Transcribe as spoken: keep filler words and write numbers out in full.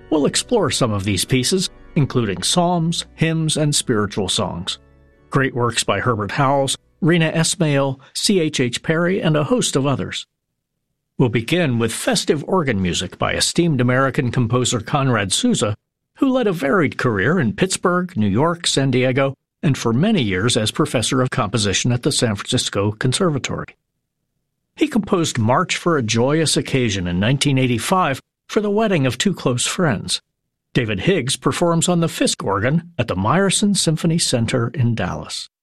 We'll explore some of these pieces, including psalms, hymns, and spiritual songs. Great works by Herbert Howells, Rena Esmail, C H H. Perry, and a host of others. We'll begin with festive organ music by esteemed American composer Conrad Susa, who led a varied career in Pittsburgh, New York, San Diego, and for many years as professor of composition at the San Francisco Conservatory. He composed March for a Joyous Occasion in nineteen eighty-five for the wedding of two close friends. David Higgs performs on the Fisk organ at the Meyerson Symphony Center in Dallas.